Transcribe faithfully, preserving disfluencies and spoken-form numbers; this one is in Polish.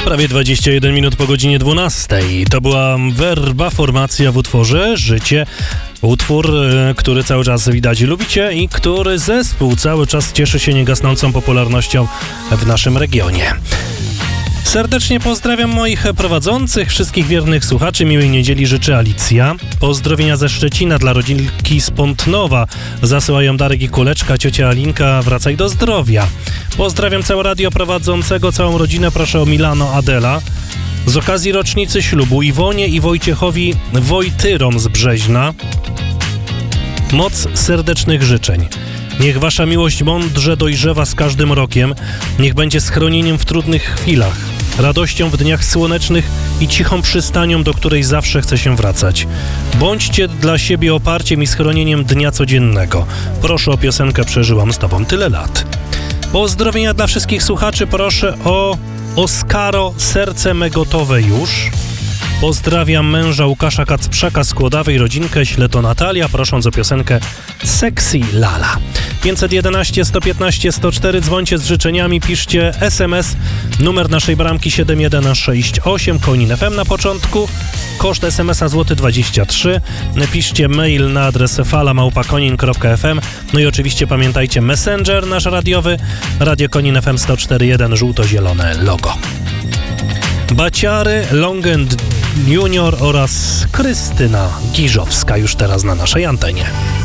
Prawie dwadzieścia jeden minut po godzinie dwunastej. To była Werba, formacja w utworze Życie. Utwór, który cały czas widać i lubicie i który zespół cały czas cieszy się niegasnącą popularnością w naszym regionie. Serdecznie pozdrawiam moich prowadzących, wszystkich wiernych słuchaczy. Miłej niedzieli życzy Alicja. Pozdrowienia ze Szczecina dla rodzinki z Pątnowa. Zasyłają Darek i Kuleczka, ciocia Alinka, wracaj do zdrowia. Pozdrawiam całe radio prowadzącego, całą rodzinę, proszę o Milano Adela. Z okazji rocznicy ślubu Iwonie i Wojciechowi Wojtyrom z Brzeźna. Moc serdecznych życzeń. Niech wasza miłość mądrze dojrzewa z każdym rokiem. Niech będzie schronieniem w trudnych chwilach, radością w dniach słonecznych i cichą przystanią, do której zawsze chce się wracać. Bądźcie dla siebie oparciem i schronieniem dnia codziennego. Proszę o piosenkę Przeżyłam z tobą tyle lat. Pozdrowienia dla wszystkich słuchaczy, proszę o Oskaro, serce me gotowe już. Pozdrawiam męża Łukasza Kacprzaka z Kłodawej, rodzinkę Śleto Natalia, prosząc o piosenkę Sexy Lala. pięćset jedenaście, sto piętnaście, sto cztery, dzwońcie z życzeniami, piszcie es em es, numer naszej bramki siedem jeden sześć osiem, Konin F M na początku, koszt es em es a złoty dwadzieścia trzy, piszcie mail na adres fala małpa konin kropka ef em, no i oczywiście pamiętajcie Messenger nasz radiowy, Radio Konin F M sto cztery jeden, żółto-zielone logo. Baciary, Long and Junior oraz Krystyna Giżowska już teraz na naszej antenie.